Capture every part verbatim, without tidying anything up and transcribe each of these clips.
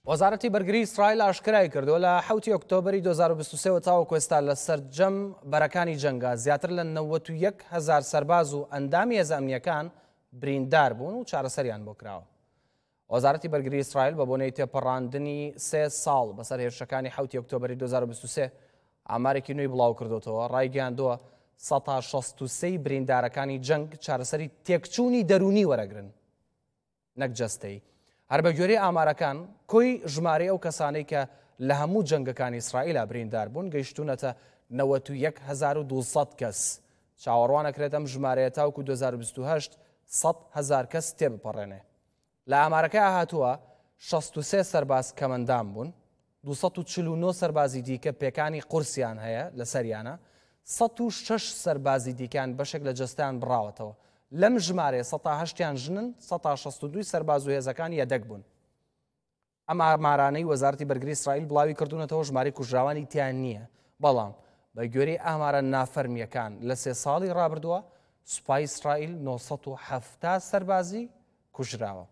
وەزارەتی بەرگری ئیسرائیل ئاشکرای کردووە لە حوتی ئۆکتۆبری دوو هەزار و بیست و سێ تاوەکو ئێستا لە سەرجەم بەرەکانی جەنگا زیاتر لە نەوەت و یەک هەزار سەرباز و ئەندامی هێزە ئەمنیەکان بریندار بوون و چارەسەریان بۆ کراوە. وەزارەتی بەرگری ئیسرائیل بە بۆنەی تێپەڕاندنی سێ ساڵ بەسەر هێرشەکانی حوتی ئۆکتۆبری دوو هەزار و بیست و سێ ئامارێکی نوێی بڵاو کردوتەوە، ڕایگەیاندووە سەد و شەست و سێ بریندارەکانی جەنگ چارەسەری تێکچوونی دەرونی وەرەگرن نەک جەستەی. هەر بە گوێرەی ئامارەکان کۆی ژمارەی ئەو کەسانەی کە لە هەموو جەنگەکانی ئیسرائیلە بریندار بوون گەیشتوونەتە نەوەت و یەک هەزار و دووسەد کەس. چاوەڕوانەکرێت ئەم ژمارەیە تاوەکو دوو هەزار و بیست و هەشت سەد هەزار کەس تێبپەڕێنێ. لە ئامارەکەی ئاهاتووە شەست و سێ سەرباز کەمەندان بوون، دووسەد و چل و نۆ سەربازی دیکە پێکانی قورسیان هەیە لە سەریانە، سەد و شەش سەربازی دیکان بەشێک لە جەستیان بڕاوەتەوە. لەم ژمارە سەد و هەشتیان ژنن، سەد و شەست و دوو سەرباز و هێزەکان یەدەک بوون. ئەم ئامارانەی وەزارەتی بەرگری ئیسرائیل بڵاوی کردوونەتەوە ژمارەی کوژراوانی تیان نییە، بەڵام بە گوێرەی ئامارە نافەرمیەکان لە سێ ساڵی ڕابردووە سوپای ئیسرائیل نۆ سەد و هەفتاد سەربازی کوژراوە.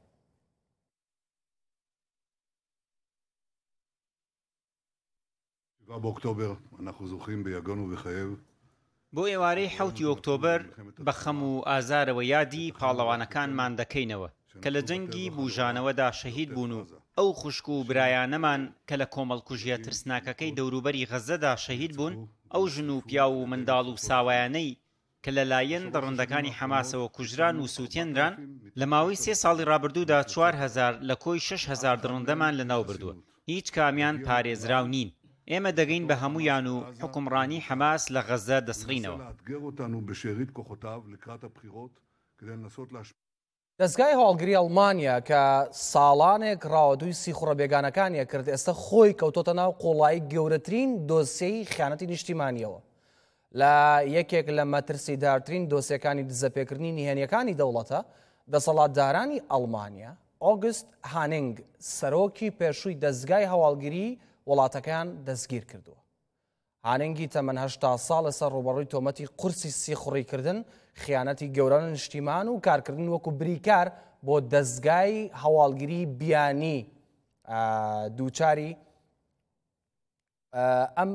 بۆ ئێوارەی حوتی ئۆکتۆبەر بە خەم و ئازارەوە یادی پاڵەوانەکانمان دەکەینەوە کە لە جەنگی بوژانەوەدا شەهید بوون و ئەو خوشک و برایانەمان کە لە کۆمەڵکوژیە ترسناکەکەی دەوروبەری غەزەدا شەهید بوون، ئەو ژن و پیا و منداڵ و ساوایانەی کە لەلایەن دڕندەکانی حەماسەوە کوژران و سووتێنران لە ماوەی سێ ساڵی ڕابردوودا چوار هەزار لە کۆی شەش هەزار دڕندەمان لەناو بردووە. هیچ کامیان پارێزراو نین. ئێمە دەگەین بە هەمویان و حکومڕانی حەماس لە غەزە دەسڕینەوە. دەستگای هەواڵگری ئەڵمانیا کە ساڵانێک ڕاوەدووی سیخوڕە بێگانەکانیە کرد، ئێستا خۆی کەوتۆتە ناو قۆڵایی گەورەترین دۆسیەی خیانەتی نیشتیمانیەوە. لە یەکێک لە مەترسیدارترین دۆسیەکانی دزەپێکردنی نهێنیەکانی دەوڵەتە، دەسەڵاتدارانی ئەڵمانیا ئۆگست هانینگ سەرۆکی پێشووی دەستگای هەواڵگری وڵاتەکان دەستگیر کردووە. هانینگی تەمەن هەشتا ساڵ لەسەر ڕوبەڕووی تۆمەتی قورسی سیخوڕیکردن، خیانەتی گەورە نیشتیمان و کارکردن وەکو بریکار بۆ دەستگای هەواڵگری بیانی دووچاری ئەم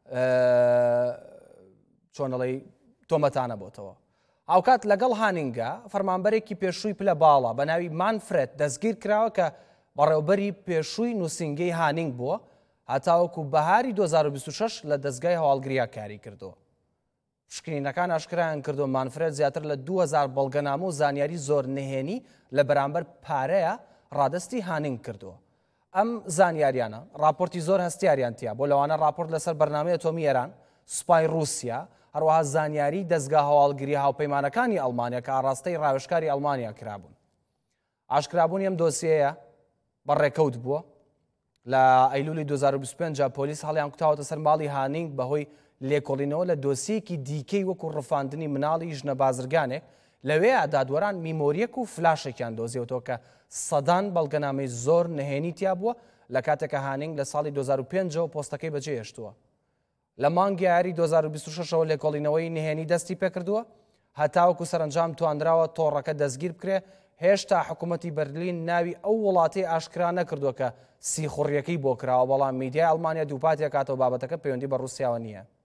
چۆنەڵی تۆمەتانە بۆتەوە. هاوکات لەگەڵ هانینگە فەرمانبەرێکی پێشووی پلە باڵا بە ناوی مانفرێد دەستگیر کراوە کە بەڕێوەبەری پێشووی نووسینگەی هانینگ بووە، هەتاوەکو بەهاری دوو هەزار و بیست و شەش لە دەستگای هەواڵگریا کاری کردەوە. پشکنینەکان ئاشکرایان کردو مانفرێد زیاتر لە دوو هەزار بەڵگەنامە و زانیاری زۆر نهێنی لە بەرامبەر پارەیە ڕادستی هانینگ کردووە. ئەم زانیاریانە راپۆرتی زۆر هەستیاریانتیا بۆ لەوانە راپۆرت لەسەر بەرنامەی ئەتۆمی ئێران، سوپای رووسیا، هەروەها زانیاری دەستگا هەواڵگری هاوپەیمانەکانی ئەڵمانیا کە ئاڕاستەی ڕاوێژکاری ئەڵمانیا کرابوون. ئاشکرابوونی ئەم دۆسیەیە بەڕێکەوت بووە. لە ئەیلولی دوو هەزار و بیست و پێنج پۆلیس هەڵیان کوتاوەتە سەر ماڵی هانینگ بەهۆی لێکۆڵینەوە لە دۆسیەکی دیکەی وەکو ڕفاندنی مناڵی ژنە بازرگانێک. لەوێ دادوەران میمۆریەک و فلاشێکیان دۆزیەوەوە کە سەدان بەڵگەنامەی زۆر نهێنی تیا بووە لە کاتێکە هانینگ لە ساڵی دوو هەزار و پێنج پۆستەکەی بەجێهێشتووە. لە مانگی یاری دوو هەزار و بیست و شەش لێکۆڵینەوەی نهێنی دەستی پێکردووە، هەتاوەکو سەرنجام توانراوە تۆڕەکە دەستگیر بکرێ. هێشتا حکوومەتی بەرلین ناوی ئەو وڵاتی ئاشکرا نەکردووە کە سیخوڕیەکەی بۆ کراوە، بەڵام میدیای ئەڵمانیا دووپاتێک کاتەوە بابەتەکە پەیوەندی بە ڕووسیاوە نییە.